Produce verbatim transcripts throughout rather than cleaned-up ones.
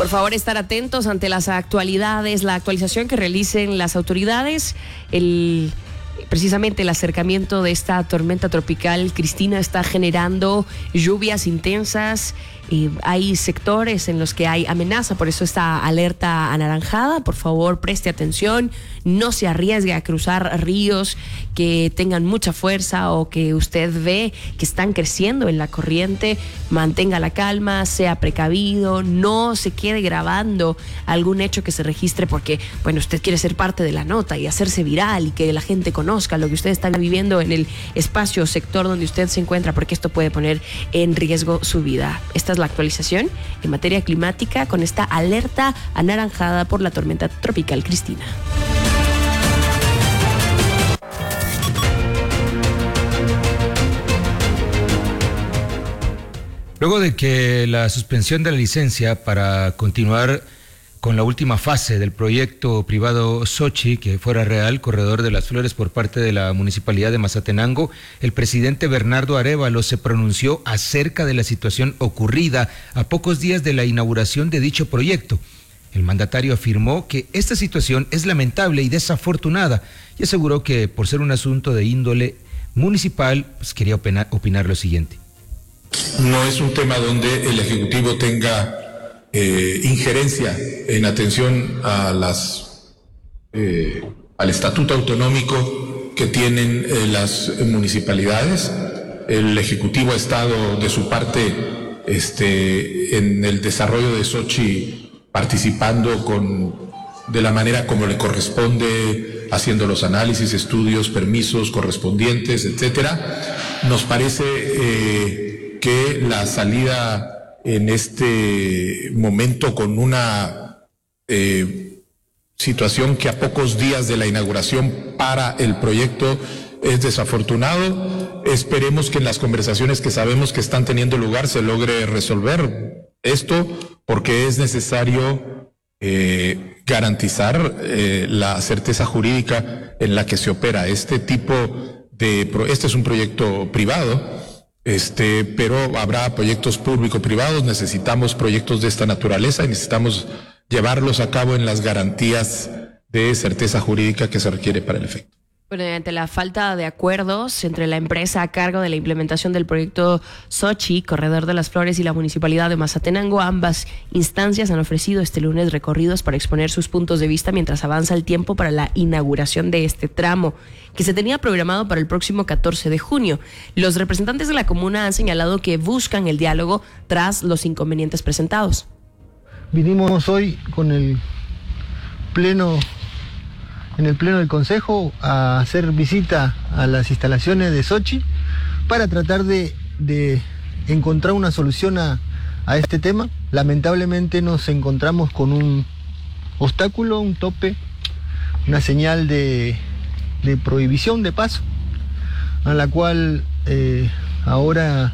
favor, estar atentos ante las actualidades, la actualización que realicen las autoridades. El, precisamente el acercamiento de esta tormenta tropical Cristina está generando lluvias intensas. Y hay sectores en los que hay amenaza, por eso esta alerta anaranjada. Por favor, preste atención, no se arriesgue a cruzar ríos que tengan mucha fuerza o que usted ve que están creciendo en la corriente. Mantenga la calma, sea precavido, no se quede grabando algún hecho que se registre porque, bueno, usted quiere ser parte de la nota y hacerse viral y que la gente conozca lo que usted está viviendo en el espacio o sector donde usted se encuentra, porque esto puede poner en riesgo su vida. Esta es la actualización en materia climática con esta alerta anaranjada por la tormenta tropical Cristina. Luego de que la suspensión de la licencia para continuar con la última fase del proyecto privado Sochi, que fuera real, Corredor de las Flores, por parte de la Municipalidad de Mazatenango, el presidente Bernardo Arévalo se pronunció acerca de la situación ocurrida a pocos días de la inauguración de dicho proyecto. El mandatario afirmó que esta situación es lamentable y desafortunada y aseguró que por ser un asunto de índole municipal, pues quería opinar, opinar lo siguiente. No es un tema donde el Ejecutivo tenga Eh, injerencia en atención a las eh, al estatuto autonómico que tienen eh, las municipalidades. El Ejecutivo ha estado de su parte este, en el desarrollo de Sochi, participando con de la manera como le corresponde, haciendo los análisis, estudios, permisos correspondientes, etcétera. Nos parece eh, que la salida en este momento con una eh, situación que a pocos días de la inauguración para el proyecto es desafortunado. Esperemos que en las conversaciones que sabemos que están teniendo lugar se logre resolver esto, porque es necesario eh, garantizar eh, la certeza jurídica en la que se opera este tipo de... Este es un proyecto privado. Este, pero habrá proyectos público-privados, necesitamos proyectos de esta naturaleza y necesitamos llevarlos a cabo en las garantías de certeza jurídica que se requiere para el efecto. Bueno, ante la falta de acuerdos entre la empresa a cargo de la implementación del proyecto Sochi, Corredor de las Flores, y la Municipalidad de Mazatenango, ambas instancias han ofrecido este lunes recorridos para exponer sus puntos de vista mientras avanza el tiempo para la inauguración de este tramo, que se tenía programado para el próximo catorce de junio. Los representantes de la comuna han señalado que buscan el diálogo tras los inconvenientes presentados. Vinimos hoy con el pleno... en el pleno del Consejo a hacer visita a las instalaciones de Sochi para tratar de, de encontrar una solución a, a este tema. Lamentablemente nos encontramos con un obstáculo, un tope, una señal de, de prohibición de paso, a la cual eh, ahora,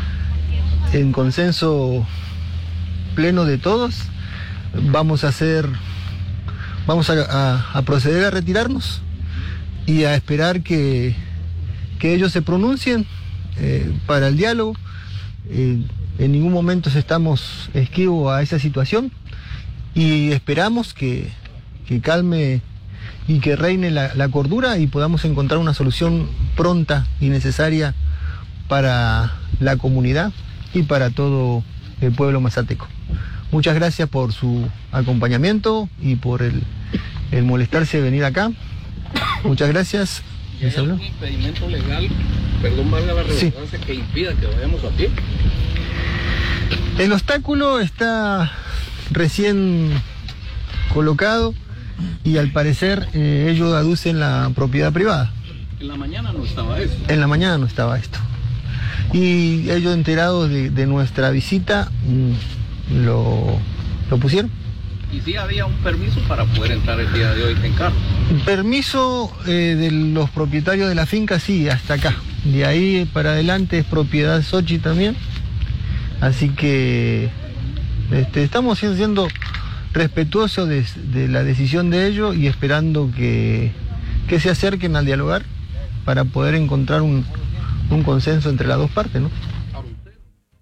en consenso pleno de todos, vamos a hacer... Vamos a, a, a proceder a retirarnos y a esperar que, que ellos se pronuncien eh, para el diálogo. Eh, en ningún momento estamos esquivos a esa situación y esperamos que, que calme y que reine la, la cordura y podamos encontrar una solución pronta y necesaria para la comunidad y para todo el pueblo mazateco. Muchas gracias por su acompañamiento y por el, el molestarse de venir acá. Muchas gracias. ¿Y hay algún impedimento legal, perdón, valga la redundancia, sí, que impida que vayamos a pie? El obstáculo está recién colocado y al parecer eh, ellos aducen la propiedad privada. En la mañana no estaba esto. En la mañana no estaba esto. Y ellos, enterados de, de nuestra visita, mmm, lo, lo pusieron. ¿Y sí había un permiso para poder entrar el día de hoy en carro? Permiso eh, de los propietarios de la finca, sí, hasta acá. De ahí para adelante es propiedad Sochi también. Así que este, estamos siendo respetuosos de, de la decisión de ellos y esperando que, que se acerquen al dialogar para poder encontrar un, un consenso entre las dos partes, ¿no?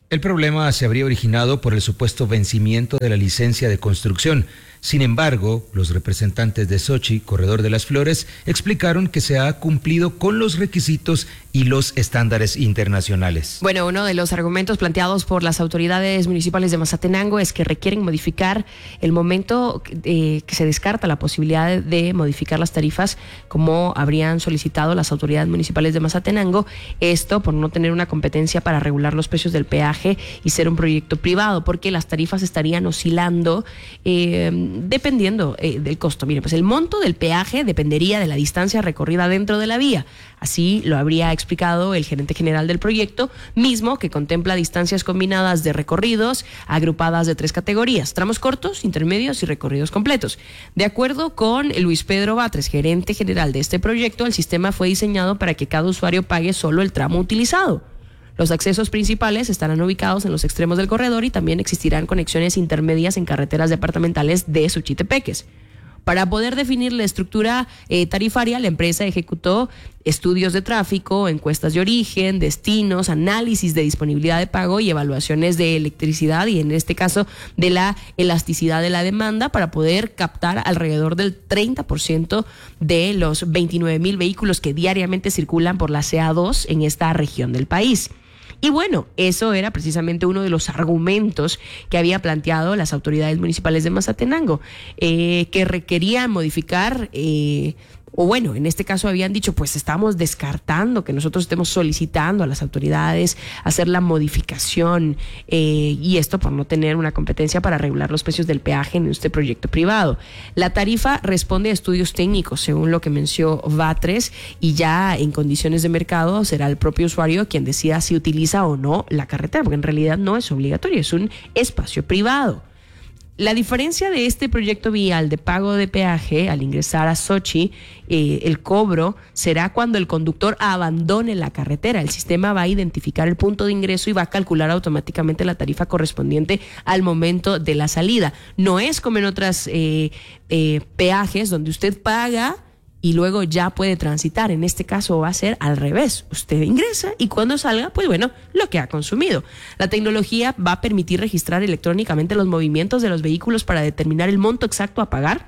El problema se habría originado por el supuesto vencimiento de la licencia de construcción. Sin embargo, los representantes de Sochi, Corredor de las Flores, explicaron que se ha cumplido con los requisitos y los estándares internacionales. Bueno, uno de los argumentos planteados por las autoridades municipales de Mazatenango es que requieren modificar el momento eh, que se descarta la posibilidad de, de modificar las tarifas como habrían solicitado las autoridades municipales de Mazatenango, esto por no tener una competencia para regular los precios del peaje y ser un proyecto privado, porque las tarifas estarían oscilando eh, dependiendo eh, del costo. Mire, pues el monto del peaje dependería de la distancia recorrida dentro de la vía. Así lo habría explicado el gerente general del proyecto, mismo que contempla distancias combinadas de recorridos agrupadas de tres categorías: tramos cortos, intermedios y recorridos completos. De acuerdo con Luis Pedro Batres, gerente general de este proyecto, el sistema fue diseñado para que cada usuario pague solo el tramo utilizado. Los accesos principales estarán ubicados en los extremos del corredor y también existirán conexiones intermedias en carreteras departamentales de Suchitepeques. Para poder definir la estructura eh, tarifaria, la empresa ejecutó estudios de tráfico, encuestas de origen, destinos, análisis de disponibilidad de pago y evaluaciones de electricidad y en este caso de la elasticidad de la demanda para poder captar alrededor del treinta por ciento de los veintinueve mil vehículos que diariamente circulan por la C A dos en esta región del país. Y bueno, eso era precisamente uno de los argumentos que había planteado las autoridades municipales de Mazatenango, eh, que requerían modificar, eh, o bueno, en este caso habían dicho, pues estamos descartando que nosotros estemos solicitando a las autoridades hacer la modificación, eh, y esto por no tener una competencia para regular los precios del peaje en este proyecto privado. La tarifa responde a estudios técnicos, según lo que mencionó Batres, y ya en condiciones de mercado será el propio usuario quien decida si utiliza o no la carretera, porque en realidad no es obligatorio, es un espacio privado. La diferencia de este proyecto vial de pago de peaje al ingresar a Sochi, eh, el cobro será cuando el conductor abandone la carretera. El sistema va a identificar el punto de ingreso y va a calcular automáticamente la tarifa correspondiente al momento de la salida. No es como en otras eh, eh, peajes donde usted paga y luego ya puede transitar. En este caso va a ser al revés. Usted ingresa y cuando salga, pues bueno, lo que ha consumido. La tecnología va a permitir registrar electrónicamente los movimientos de los vehículos para determinar el monto exacto a pagar,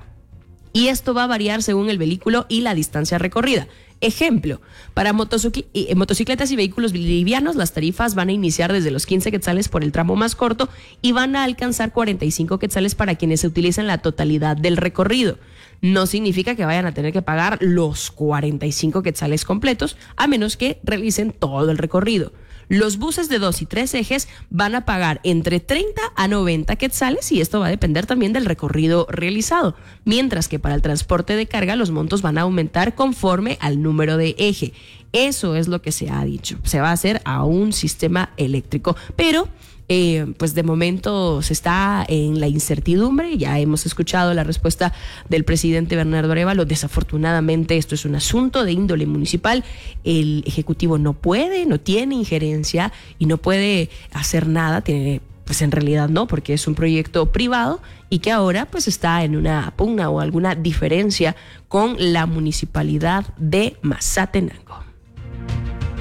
y esto va a variar según el vehículo y la distancia recorrida. Ejemplo, para motocicletas y vehículos livianos, las tarifas van a iniciar desde los quince quetzales por el tramo más corto y van a alcanzar cuarenta y cinco quetzales para quienes se utilizan la totalidad del recorrido. No significa que vayan a tener que pagar los cuarenta y cinco quetzales completos, a menos que realicen todo el recorrido. Los buses de dos y tres ejes van a pagar entre treinta a noventa quetzales y esto va a depender también del recorrido realizado, mientras que para el transporte de carga los montos van a aumentar conforme al número de eje. Eso es lo que se ha dicho. Se va a hacer a un sistema eléctrico, pero Eh, pues de momento se está en la incertidumbre. Ya hemos escuchado la respuesta del presidente Bernardo Arévalo. Desafortunadamente esto es un asunto de índole municipal. El Ejecutivo no puede, no tiene injerencia y no puede hacer nada. Tiene, pues en realidad no, porque es un proyecto privado y que ahora pues está en una pugna o alguna diferencia con la municipalidad de Mazatenango.